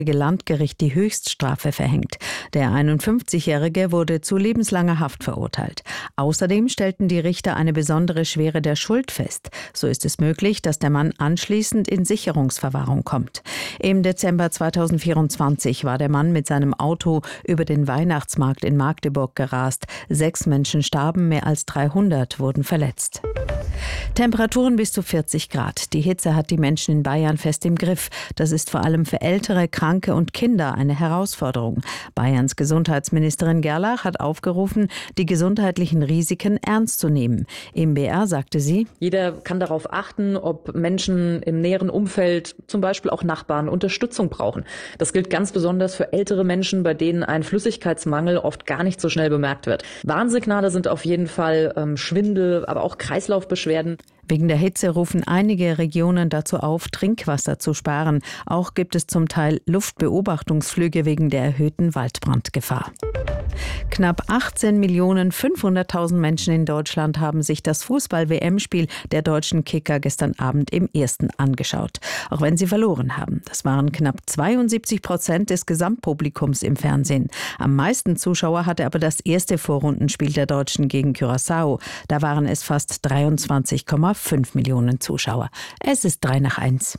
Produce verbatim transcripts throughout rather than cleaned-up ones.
Landgericht die Höchststrafe verhängt. Der einundfünfzigjährige wurde zu lebenslanger Haft verurteilt. Außerdem stellten die Richter eine besondere Schwere der Schuld fest. So ist es möglich, dass der Mann anschließend in Sicherungsverwahrung kommt. Im Dezember zweitausendvierundzwanzig war der Mann mit seinem Auto über den Weihnachtsmarkt in Magdeburg gerast. Sechs Menschen starben, mehr als dreihundert wurden verletzt. Temperaturen bis zu vierzig Grad. Die Hitze hat die Menschen in Bayern fest im Griff. Das ist vor allem für ältere, Kranke und Kinder eine Herausforderung. Bayerns Gesundheitsministerin Gerlach hat aufgerufen, die gesundheitlichen Risiken ernst zu nehmen. Im B R sagte sie: Jeder kann darauf achten, ob Menschen im näheren Umfeld, zum Beispiel auch Nachbarn, Unterstützung brauchen. Das gilt ganz besonders für ältere Menschen, bei denen ein Flüssigkeitsmangel oft gar nicht so schnell bemerkt wird. Warnsignale sind auf jeden Fall ähm, Schwindel, aber auch Kreislaufbeschwerden. Wegen der Hitze rufen einige Regionen dazu auf, Trinkwasser zu sparen. Auch gibt es zum Teil Luftbeobachtungsflüge wegen der erhöhten Waldbrandgefahr. Knapp achtzehn Millionen fünfhunderttausend Menschen in Deutschland haben sich das Fußball-W M-Spiel der deutschen Kicker gestern Abend im Ersten angeschaut. Auch wenn sie verloren haben. Das waren knapp zweiundsiebzig Prozent des Gesamtpublikums im Fernsehen. Am meisten Zuschauer hatte aber das erste Vorrundenspiel der Deutschen gegen Curaçao. Da waren es fast dreiundzwanzig Komma fünf Millionen Zuschauer. Es ist drei nach eins.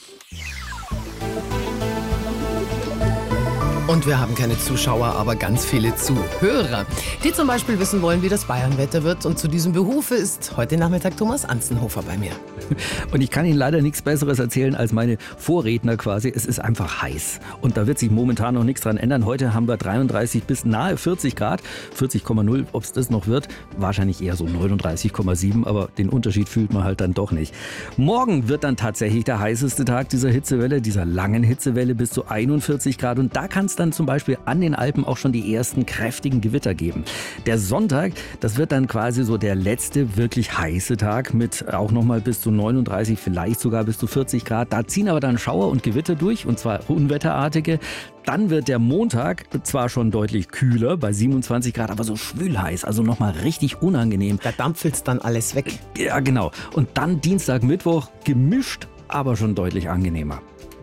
Und wir haben keine Zuschauer, aber ganz viele Zuhörer, die zum Beispiel wissen wollen, wie das Bayernwetter wird. Und zu diesem Behufe ist heute Nachmittag Thomas Anzenhofer bei mir. Und ich kann Ihnen leider nichts Besseres erzählen als meine Vorredner quasi. Es ist einfach heiß. Und da wird sich momentan noch nichts dran ändern. Heute haben wir dreiunddreißig bis nahe vierzig Grad. vierzig Komma null, ob es das noch wird. Wahrscheinlich eher so neununddreißig Komma sieben. Aber den Unterschied fühlt man halt dann doch nicht. Morgen wird dann tatsächlich der heißeste Tag dieser Hitzewelle, dieser langen Hitzewelle bis zu einundvierzig Grad. Und da kann es dann zum Beispiel an den Alpen auch schon die ersten kräftigen Gewitter geben. Der Sonntag, das wird dann quasi so der letzte wirklich heiße Tag mit auch nochmal bis zu neununddreißig, vielleicht sogar bis zu vierzig Grad. Da ziehen aber dann Schauer und Gewitter durch, und zwar unwetterartige. Dann wird der Montag zwar schon deutlich kühler, bei siebenundzwanzig Grad, aber so schwül heiß, also nochmal richtig unangenehm. Da dampfelt's dann alles weg. Ja, genau. Und dann Dienstag, Mittwoch gemischt, aber schon deutlich angenehmer.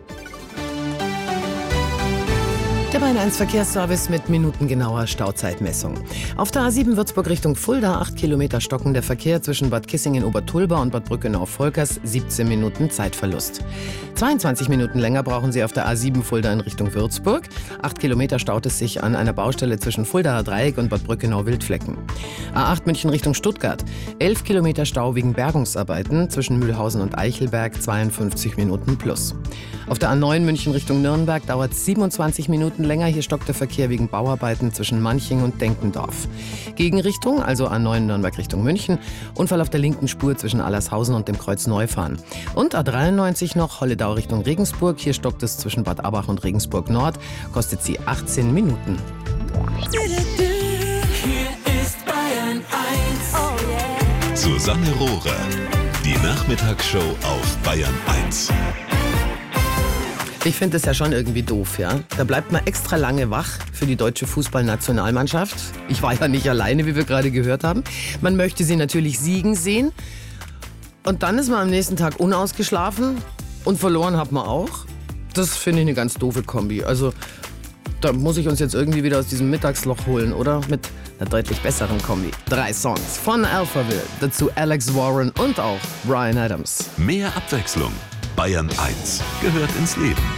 Der Bayern eins Verkehrsservice mit minutengenauer Stauzeitmessung. Auf der A sieben Würzburg Richtung Fulda, acht Kilometer stockender Verkehr zwischen Bad Kissingen-Obertulba und Bad Brückenau-Volkers, siebzehn Minuten Zeitverlust. zweiundzwanzig Minuten länger brauchen Sie auf der A sieben Fulda in Richtung Würzburg. acht Kilometer staut es sich an einer Baustelle zwischen Fuldaer Dreieck und Bad Brückenau-Wildflecken. A acht München Richtung Stuttgart, elf Kilometer Stau wegen Bergungsarbeiten zwischen Mühlhausen und Eichelberg, zweiundfünfzig Minuten plus. Auf der A neun München Richtung Nürnberg dauert es siebenundzwanzig Minuten länger. Hier stockt der Verkehr wegen Bauarbeiten zwischen Manching und Denkendorf. Gegenrichtung, also A neun Nürnberg Richtung München. Unfall auf der linken Spur zwischen Allershausen und dem Kreuz Neufahren. Und A dreiundneunzig noch Holledau Richtung Regensburg. Hier stockt es zwischen Bad Abach und Regensburg Nord. Kostet sie achtzehn Minuten. Hier ist Bayern eins. Oh yeah. Susanne Rohrer, die Nachmittagsshow auf Bayern eins. Ich finde das ja schon irgendwie doof, ja. Da bleibt man extra lange wach für die deutsche Fußballnationalmannschaft. Ich war ja nicht alleine, wie wir gerade gehört haben. Man möchte sie natürlich siegen sehen. Und dann ist man am nächsten Tag unausgeschlafen und verloren hat man auch. Das finde ich eine ganz doofe Kombi. Also da muss ich uns jetzt irgendwie wieder aus diesem Mittagsloch holen, oder? Mit einer deutlich besseren Kombi. Drei Songs von Alphaville, dazu Alex Warren und auch Bryan Adams. Mehr Abwechslung. Bayern eins gehört ins Leben.